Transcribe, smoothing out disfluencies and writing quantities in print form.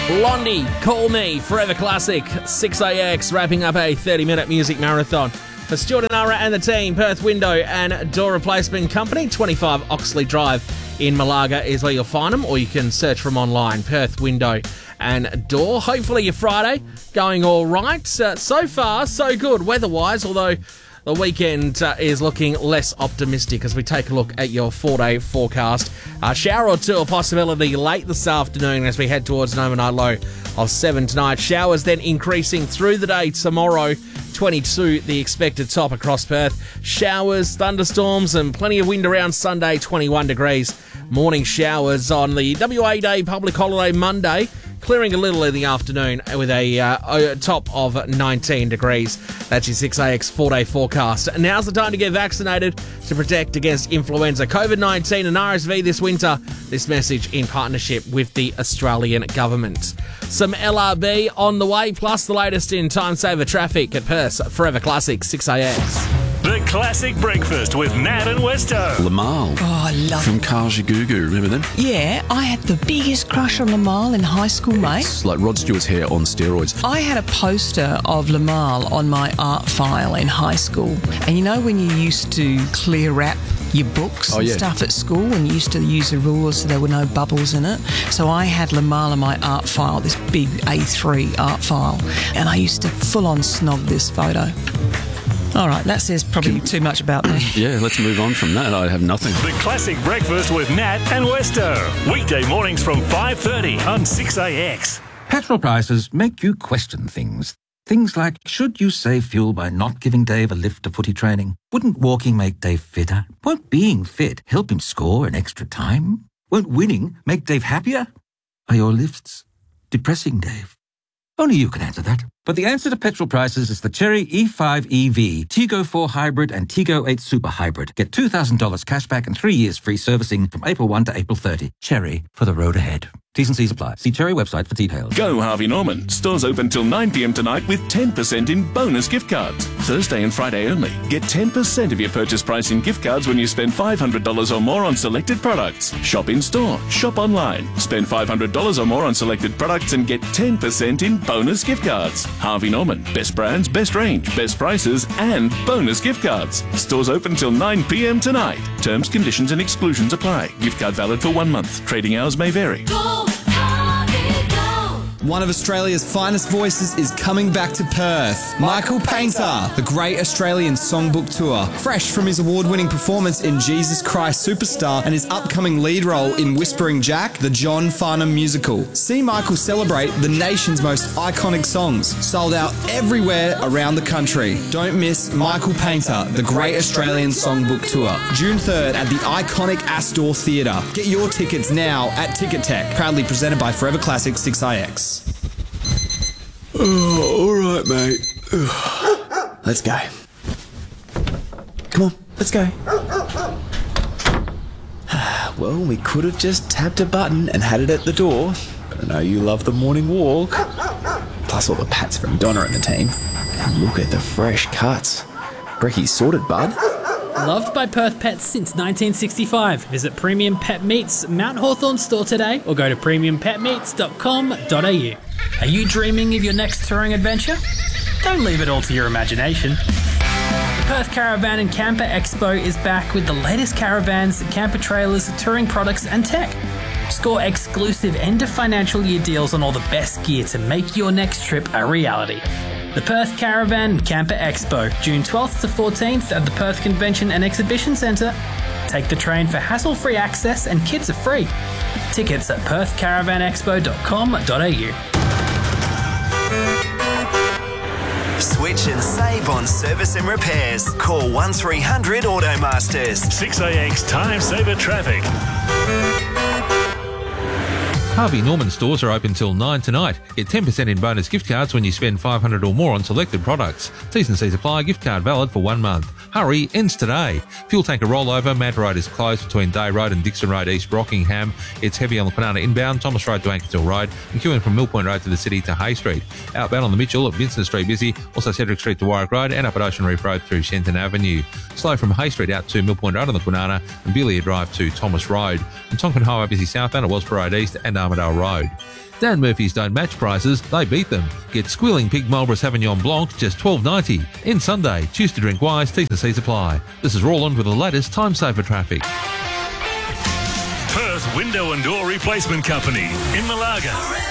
Blondie, Call Me, Forever Classic, 6AX, wrapping up a 30-minute music marathon. For Stuart and Nara and the team, Perth Window and Door Replacement Company, 25 Oxley Drive in Malaga is where you'll find them, or you can search from online, Perth Window and Door. Hopefully your Friday going all right. So far, so good weather-wise, although the weekend is looking less optimistic as we take a look at your 4-day forecast. A shower or two a possibility late this afternoon as we head towards an overnight low of 7 tonight. Showers then increasing through the day tomorrow. 22 the expected top across Perth. Showers, thunderstorms and plenty of wind around Sunday, 21 degrees. Morning showers on the WA Day public holiday Monday, clearing a little in the afternoon with a top of 19 degrees. That's your 6AX 4-day forecast. Now's the time to get vaccinated to protect against influenza, COVID-19 and RSV this winter. This message in partnership with the Australian government. Some LRB on the way, plus the latest in time-saver traffic at Perth's Forever Classic 6AX. The Classic Breakfast with Nat and Westo. Lamal. Oh, I love From Kajagoogoo, remember them? Yeah, I had the biggest crush on Lamal in high school, mate. It's like Rod Stewart's hair on steroids. I had a poster of Lamal on my art file in high school. And you know when you used to clear wrap your books and stuff at school, and you used to use the rulers so there were no bubbles in it? So I had Lamal on my art file, this big A3 art file, and I used to full-on snog this photo. All right, that says probably too much about me. Yeah, let's move on from that. I have nothing. The Classic Breakfast with Nat and Westo. Weekday mornings from 5:30 on 6AX. Petrol prices make you question things. Things like, should you save fuel by not giving Dave a lift to footy training? Wouldn't walking make Dave fitter? Won't being fit help him score an extra time? Won't winning make Dave happier? Are your lifts depressing Dave? Only you can answer that. But the answer to petrol prices is the Chery E5 EV, Tiggo 4 Hybrid and Tiggo 8 Super Hybrid. Get $2,000 cashback and 3 years free servicing from April 1 to April 30. Chery, for the road ahead. T's and C's apply. See Chery website for details. Go Harvey Norman. Stores open till 9 p.m. tonight with 10% in bonus gift cards. Thursday and Friday only. Get 10% of your purchase price in gift cards when you spend $500 or more on selected products. Shop in store. Shop online. Spend $500 or more on selected products and get 10% in bonus gift cards. Harvey Norman. Best brands, best range, best prices and bonus gift cards. Stores open till 9 p.m. tonight. Terms, conditions and exclusions apply. Gift card valid for 1 month. Trading hours may vary. One of Australia's finest voices is coming back to Perth. Michael Painter, the Great Australian Songbook Tour. Fresh from his award-winning performance in Jesus Christ Superstar and his upcoming lead role in Whispering Jack, the John Farnham musical. See Michael celebrate the nation's most iconic songs. Sold out everywhere around the country. Don't miss Michael Painter, the Great Australian Songbook Tour. June 3rd at the iconic Astor Theatre. Get your tickets now at Ticket Tech. Proudly presented by Forever Classic 6IX. Oh, all right, mate. Let's go. Come on, let's go. Well, we could have just tapped a button and had it at the door, but I know you love the morning walk. Plus all the pats from Donna and the team. And look at the fresh cuts. Brecky's sorted, bud. Loved by Perth Pets since 1965. Visit Premium Pet Meats Mount Hawthorn store today or go to premiumpetmeats.com.au. Are you dreaming of your next touring adventure? Don't leave it all to your imagination. The Perth Caravan and Camper Expo is back with the latest caravans, camper trailers, touring products and tech. Score exclusive end of financial year deals on all the best gear to make your next trip a reality. The Perth Caravan and Camper Expo, June 12th to 14th at the Perth Convention and Exhibition Centre. Take the train for hassle-free access and kids are free. Tickets at perthcaravanexpo.com.au. Switch and save on service and repairs. Call 1300 Automasters. 6AX Time Saver Traffic. Harvey Norman stores are open till 9 tonight. Get 10% in bonus gift cards when you spend $500 or more on selected products. T's and C's apply. Gift card valid for 1 month. Hurry, ends today. Fuel tanker rollover. Mad Road is closed between Day Road and Dixon Road East, Rockingham. It's heavy on the Kwinana inbound, Thomas Road to Ankerton Road, and queuing from Mill Point Road to the city to Hay Street. Outbound on the Mitchell at Vincent Street busy, also Cedric Street to Warwick Road, and up at Ocean Reef Road through Shenton Avenue. Slow from Hay Street out to Mill Point Road on the Kwinana, and Beeliar Drive to Thomas Road. And Tonkin Highway busy southbound at Wellsborough Road East and Armadale Road. Dan Murphy's don't match prices, they beat them. Get Squealing Pig Marlborough Sauvignon Blanc just $12.90. End Sunday. Choose to drink wise. T's and C's apply. This is Roland with the latest time saver traffic. Perth Window and Door Replacement Company in Malaga.